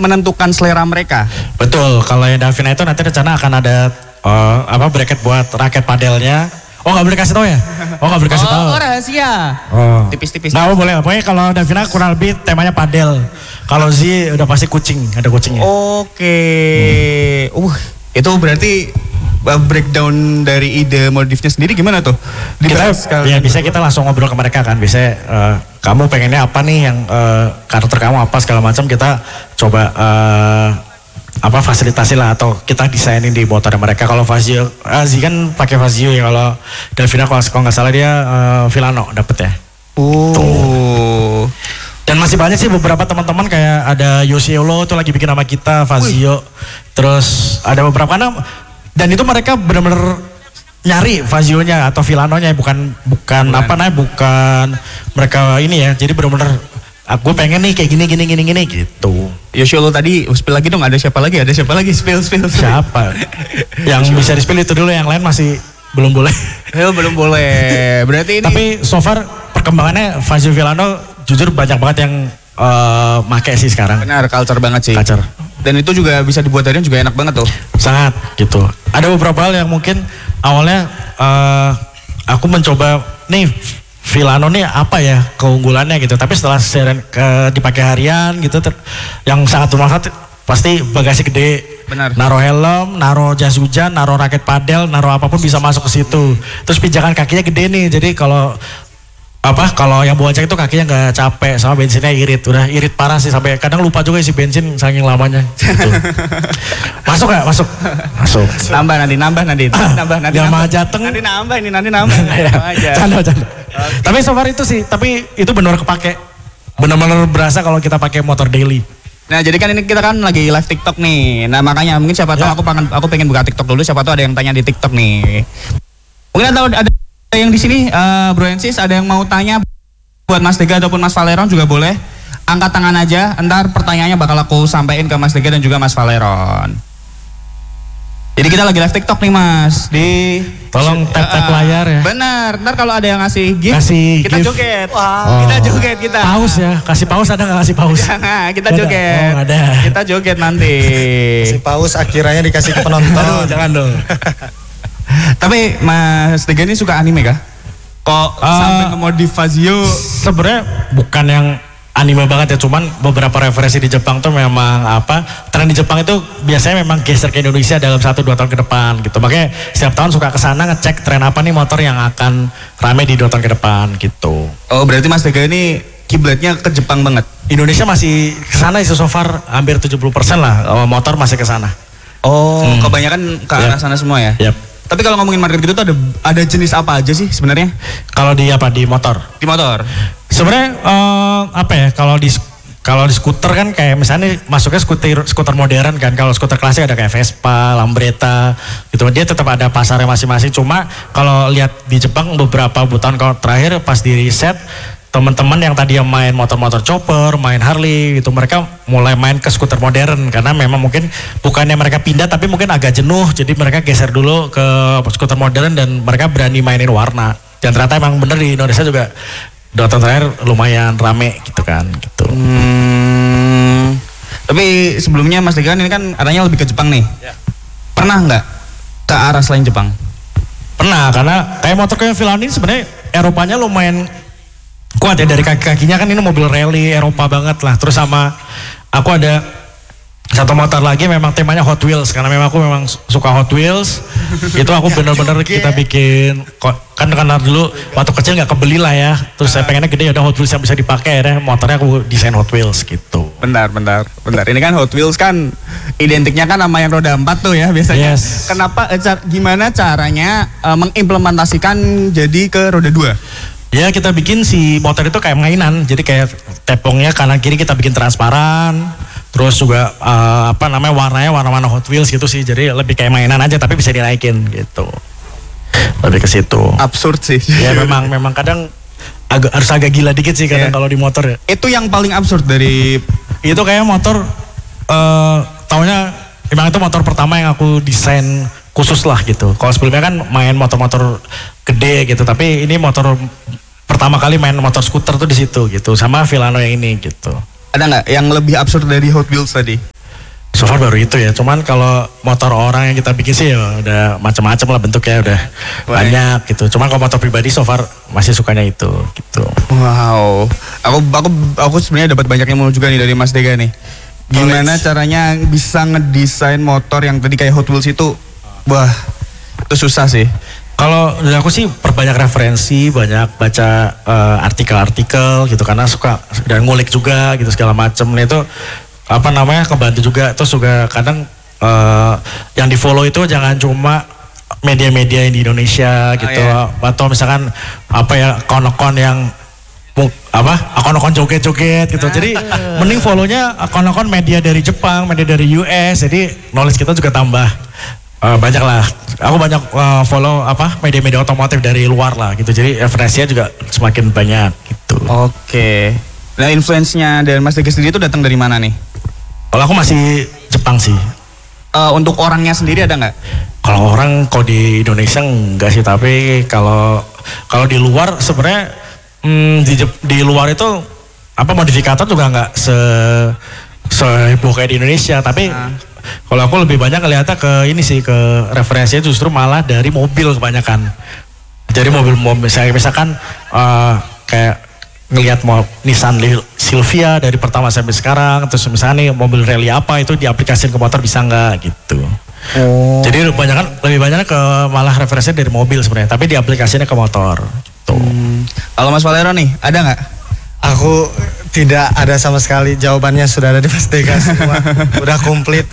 menentukan selera mereka. Betul, kalau yang Davina itu nanti rencana akan ada bracket buat raket padelnya. Oh nggak boleh kasih tahu ya? Oh nggak boleh kasih tahu. Oh rahasia. Oh. Tipis-tipis. Nah boleh, pokoknya kalau Davina kurang lebih temanya padel. Kalau Z udah pasti kucing, ada kucingnya. Oke. Itu berarti breakdown dari ide modifnya sendiri gimana tuh? Bisa kita langsung ngobrol ke mereka kan. Bisa kamu pengennya apa nih yang karakter kamu apa segala macam, kita coba fasilitasi lah atau kita desainin di motor mereka. Kalau Fazio, Z kan pakai Fazio ya, kalau Davina kalau nggak salah dia Vilano dapet ya. Tuh. Dan masih banyak sih beberapa teman-teman kayak ada Yosiolo tuh lagi bikin nama kita Fazio. Terus ada beberapa nama dan itu mereka benar-benar nyari Fazionya atau Vilanonya, bukan mereka ini ya. Jadi benar-benar aku pengen nih kayak gini gitu. Yosiolo tadi spill lagi dong, ada siapa lagi spill. Siapa? Yang bisa di spill itu dulu, yang lain masih belum boleh. Belum boleh. Berarti ini. Tapi so far perkembangannya Fazio Vilano jujur banyak banget yang make sih sekarang. Benar, culture banget sih. Culture. Dan itu juga bisa dibuat dari juga enak banget tuh. Sangat gitu. Ada beberapa hal yang mungkin awalnya aku mencoba nih Vilano nih apa ya keunggulannya gitu, tapi setelah dipakai harian gitu yang sangat bermanfaat pasti bagasi gede. Benar. Naruh helm, naruh jas hujan, naruh raket padel, naruh apapun bisa masuk ke situ. Terus pijakan kakinya gede nih, jadi kalau yang bonceng itu kakinya nggak capek, sama bensinnya irit, udah irit parah sih, sampai kadang lupa juga isi bensin saking lamanya. Gitu. Masuk nggak? Masuk. Nambah nanti. Jamaah Jateng. Nanti nambah. Canda. Tapi so far itu sih, tapi itu benar kepake, benar-benar berasa kalau kita pakai motor daily. Nah jadi kan ini kita kan lagi live TikTok nih, nah makanya mungkin siapa tahu aku pengen buka TikTok dulu, siapa tahu ada yang tanya di TikTok nih. Mungkin ada yang di sini, Bro Ensis, ada yang mau tanya buat Mas Dega ataupun Mas Valeron juga boleh. Angkat tangan aja, ntar pertanyaannya bakal aku sampaikan ke Mas Dega dan juga Mas Valeron. Jadi kita lagi live TikTok nih Mas. Tolong tap layar ya. Benar, ntar kalau ada yang ngasih gift, kita gift. Joget. Wow. Kita joget kita. Paus ya, kasih paus ada nggak kasih paus? Jangan, kita joget. Ada. Kita joget nanti. Si paus akhirnya dikasih ke penonton. Aduh, jangan dong. Tapi Mas Dega ini suka anime kah? Kok sampai ngemodif Fazio? Sebenarnya bukan yang anime banget ya, cuman beberapa referensi di Jepang tuh memang tren di Jepang itu biasanya memang geser ke Indonesia dalam 1-2 tahun ke depan gitu. Makanya setiap tahun suka kesana ngecek tren apa nih motor yang akan rame di 2 tahun ke depan gitu. Oh berarti Mas Dega ini kiblatnya ke Jepang banget? Indonesia masih kesana sih, so far hampir 70% lah motor masih kesana. Oh kebanyakan ke arah sana semua ya? Yep. Tapi kalau ngomongin market gitu tuh ada jenis apa aja sih sebenarnya? Kalau di motor? Di motor. Sebenarnya kalau di skuter kan kayak misalnya masuknya skuter modern kan. Kalau skuter klasik ada kayak Vespa, Lambretta gitu. Dia tetap ada pasarnya masing-masing. Cuma kalau lihat di Jepang beberapa tahun terakhir pas di riset, teman-teman yang tadi yang main motor-motor chopper, main Harley gitu, mereka mulai main ke skuter modern karena memang mungkin bukannya mereka pindah tapi mungkin agak jenuh, jadi mereka geser dulu ke skuter modern dan mereka berani mainin warna. Dan ternyata emang bener di Indonesia juga 2 tahun terakhir lumayan rame gitu kan gitu. Tapi sebelumnya Mas Dega ini kan arahnya lebih ke Jepang nih. Ya. Pernah nggak ke arah selain Jepang? Pernah, karena kayak motor kayak Vilano ini sebenarnya Eropanya lumayan kuat ya, dari kaki-kakinya kan ini mobil rally Eropa banget lah. Terus sama aku ada satu motor lagi memang temanya Hot Wheels, karena memang aku memang suka Hot Wheels. Itu aku bener-bener kita bikin karena dulu waktu kecil nggak kebeli lah ya. Terus saya pengennya gede, ada Hot Wheels yang bisa dipakai ya. Motornya aku desain Hot Wheels gitu. Bentar. Ini kan Hot Wheels kan identiknya kan sama yang roda 4 tuh ya biasanya. Yes. Kenapa? Gimana caranya mengimplementasikan jadi ke roda 2? Ya kita bikin si motor itu kayak mainan, jadi kayak tepongnya kanan kiri kita bikin transparan, terus juga warnanya warna-warna Hot Wheels gitu sih, jadi lebih kayak mainan aja tapi bisa dinaikin gitu, lebih ke situ. Absurd sih. Ya memang kadang harus agak gila dikit sih kadang kalau di motor ya. Itu yang paling absurd dari itu kayak motor taunya memang itu motor pertama yang aku desain khusus lah gitu. Kalau sebelumnya kan main motor-motor gede gitu, tapi ini motor pertama kali main motor skuter tuh di situ gitu, sama Vilano yang ini gitu. Ada nggak yang lebih absurd dari Hot Wheels tadi? So far baru itu ya. Cuman kalau motor orang yang kita bikin sih ya udah macam-macam lah bentuknya udah banyak gitu. Cuman kalau motor pribadi so far masih sukanya itu gitu. Wow. Aku sebenarnya dapat banyak ilmu juga nih dari Mas Dega nih. Gimana caranya bisa ngedesain motor yang tadi kayak Hot Wheels itu? Wah, itu susah sih. Kalau dari aku sih perbanyak referensi, banyak baca artikel-artikel gitu karena suka dan ngulik juga gitu segala macam. Nah itu apa namanya kebantu juga. Terus juga kadang yang di follow itu jangan cuma media-media yang di Indonesia gitu atau misalkan apa ya akun-akun yang akun-akun joget-joget gitu. Jadi mending follownya akun-akun media dari Jepang, media dari US. Jadi knowledge kita juga tambah banyak lah. Aku banyak follow media-media otomotif dari luar lah gitu. Jadi referensinya juga semakin banyak gitu. Oke. Nah influence-nya dari Mas Dega sendiri itu datang dari mana nih? Kalau aku masih Jepang sih. Untuk orangnya sendiri ada nggak? Kalau di Indonesia enggak sih, tapi kalau di luar sebenarnya di luar itu modifikator juga nggak seheboh kayak di Indonesia. Tapi kalau aku lebih banyak ngeliatnya ke ini sih, ke referensinya justru malah dari mobil kebanyakan. Jadi mobil misalkan kayak ngelihat Nissan Silvia dari pertama sampai sekarang, terus misalnya nih mobil rally apa itu diaplikasikan ke motor bisa nggak gitu. Jadi lebih banyak ke malah referensinya dari mobil sebenarnya, tapi diaplikasinya ke motor. Tuh. Kalau Mas Valero nih, ada nggak? Aku tidak ada sama sekali, jawabannya sudah ada di Mas Dega semua. Udah komplit.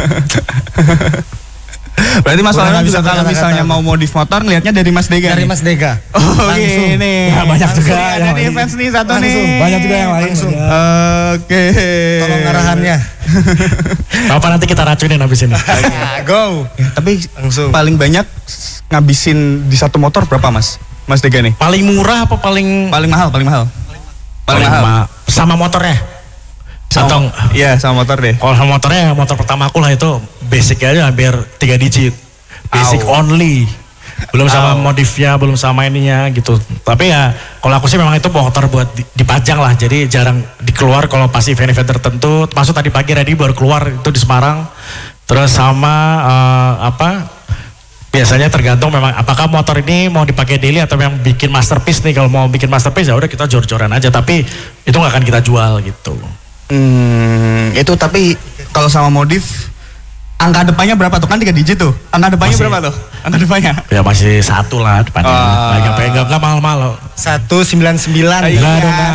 Berarti Mas Valero juga kalau misalnya mau modif motor ngelihatnya dari Mas Dega. Dari Mas Dega. Oh gini. Ya, banyak juga ada nih fans nih satu nih. Banyak juga yang lain. Oke. Tolong arahannya. Apa nanti kita racunin habis ini. Go. Ya, tapi Langsung. paling banyak ngabisin di satu motor berapa Mas Dega nih? Paling murah apa paling mahal? Paling mahal. Sama motornya? Atau iya sama motor deh. kalau sama motornya, motor pertama aku lah itu basic aja hampir 3 digit. Basic only. Belum sama modifnya, belum sama ininya gitu. Tapi ya kalau aku sih memang itu motor buat dipajang lah. Jadi jarang dikeluar kalau pas event-event tertentu. Masuk tadi pagi ready baru keluar itu di Semarang. Terus sama biasanya tergantung memang apakah motor ini mau dipakai daily atau yang bikin masterpiece nih. Kalau mau bikin masterpiece ya udah kita jor-joran aja, tapi itu nggak akan kita jual gitu. Itu tapi kalau sama modif angka depannya berapa tuh? Kan 3 digit tuh. Angka depannya berapa tuh? Angka depannya? Ya masih 1 lah depannya. Enggak mahal-mahal. 199. Iya,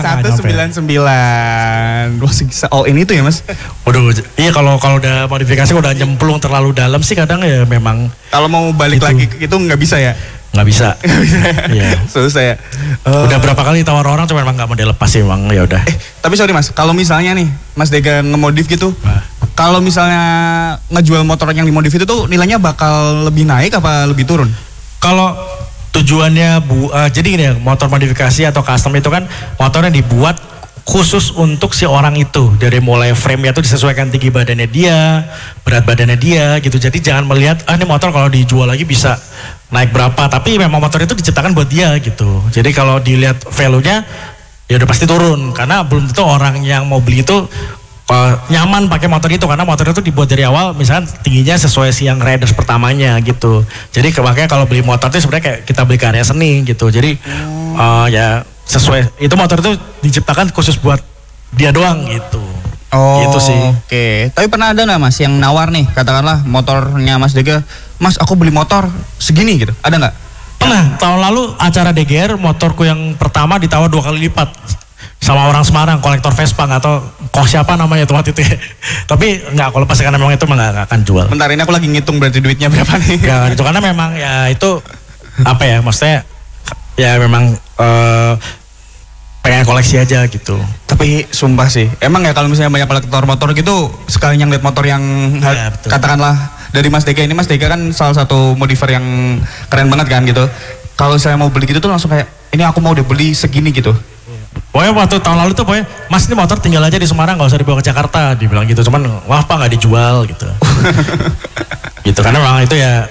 199. Wah, all in itu ya Mas? Waduh, iya kalau udah modifikasi udah nyemplung terlalu dalam sih kadang ya memang. Kalau mau balik lagi itu nggak bisa ya? Nggak bisa. Iya. Susah ya. Udah berapa kali tawar orang cuma memang nggak mau dilepas sih memang ya udah. Tapi sorry Mas, kalau misalnya nih Mas Dega ngemodif gitu, kalau misalnya ngejual motor yang dimodif itu tuh nilainya bakal lebih naik apa lebih turun? Kalau tujuannya jadi gini ya, motor modifikasi atau custom itu kan motornya dibuat khusus untuk si orang itu. Dari mulai frame-nya tuh disesuaikan tinggi badannya dia, berat badannya dia gitu. Jadi jangan melihat ini motor kalau dijual lagi bisa naik berapa, tapi memang motor itu diciptakan buat dia gitu. Jadi kalau dilihat value-nya ya udah pasti turun karena belum tentu orang yang mau beli itu nyaman pakai motor itu karena motor itu dibuat dari awal misalnya tingginya sesuai si yang riders pertamanya gitu. Jadi makanya kalau beli motor itu sebenarnya kayak kita beli karya seni gitu. Jadi ya sesuai itu motor itu diciptakan khusus buat dia doang gitu. Gitu sih. Oke. Tapi pernah ada nggak Mas yang nawar nih, katakanlah motornya Mas Dega, Mas aku beli motor segini gitu, ada nggak? Pernah, tahun lalu acara DGR motorku yang pertama ditawar 2 kali lipat sama orang Semarang, kolektor Vespa atau siapa namanya tuh waktu itu ya. Tapi nggak, kalau pas karena memang itu nggak akan jual. Bentar ini aku lagi ngitung berarti duitnya berapa nih? Ya itu karena memang ya itu apa ya, maksudnya ya memang pengen koleksi aja gitu. Tapi sumpah sih, emang ya kalau misalnya banyak kolektor motor gitu, sekalinya ngeliat motor yang Ya, katakanlah dari Mas Dega ini, Mas Dega kan salah satu modifier yang keren banget kan gitu. Kalau saya mau beli gitu tuh langsung kayak, ini aku mau udah beli segini gitu. Pokoknya waktu tahun lalu tuh pokoknya, Mas ini motor tinggal aja di Semarang, gak usah dibawa ke Jakarta, dibilang gitu. Cuman wah Pak nggak dijual gitu. Gitu karena memang itu ya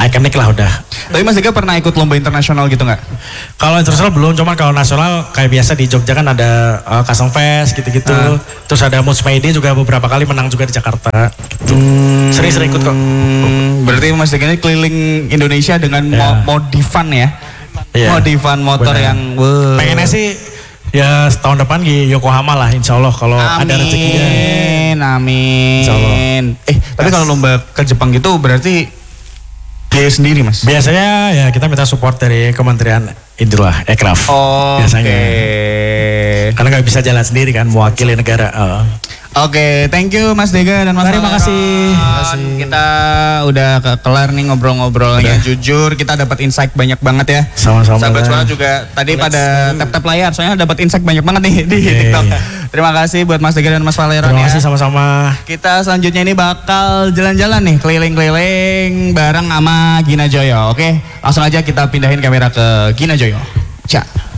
ikonik lah udah. Tapi Mas Dega pernah ikut lomba internasional gitu nggak? Kalau internasional belum, cuman kalau nasional kayak biasa di Jogja kan ada Custom Fest gitu-gitu. Terus ada Moods Mayday juga beberapa kali menang juga di Jakarta. Gitu. Sering-sering ikut kok. Berarti Mas Dega ini keliling Indonesia dengan modifan ya? Iya. Modifan motor Benar. yang Pengennya sih ya tahun depan di Yokohama lah, insya Allah kalau ada rezekinya. Amin. Insya Allah. Tapi kalau lomba ke Jepang gitu berarti biaya sendiri Mas? Biasanya ya kita minta support dari Kementerian inilah Ekraf. Biasanya. Karena nggak bisa jalan sendiri kan, mewakili negara. Oke, thank you Mas Dega dan Mas Terima Valeron. kasih. Kita udah kelar nih ngobrol-ngobrolnya. Jujur kita dapat insight banyak banget ya. Sama-sama. Sahabat suara juga tadi pada tap-tap layar, soalnya dapat insight banyak banget nih di TikTok. Terima kasih buat Mas Dega dan Mas Valeron Terima ya. kasih sama-sama. Kita selanjutnya ini bakal jalan-jalan nih, keliling-keliling bareng sama Gina Joyo. Oke, langsung aja kita pindahin kamera ke Gina Joyo. Cak.